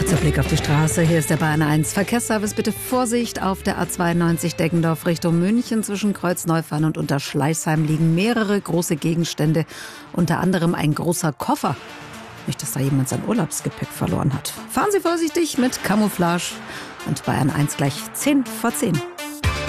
Kurzer Blick auf die Straße. Hier ist der Bayern 1 Verkehrsservice. Bitte Vorsicht auf der A92 Deggendorf Richtung München. Zwischen Kreuzneufahren und Unterschleißheim liegen mehrere große Gegenstände. Unter anderem ein großer Koffer. Nicht, dass da jemand sein Urlaubsgepäck verloren hat. Fahren Sie vorsichtig mit Camouflage. Und Bayern 1 gleich 10 vor 10.